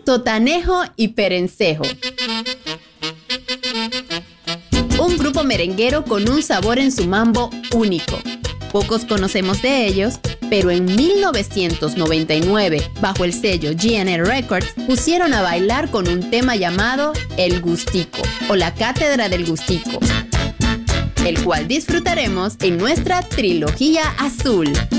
Totanejo y Perencejo. Un grupo merenguero con un sabor en su mambo único. Pocos conocemos de ellos, pero en 1999, bajo el sello GNR Records, pusieron a bailar con un tema llamado El Gustico o La Cátedra del Gustico, el cual disfrutaremos en nuestra trilogía azul.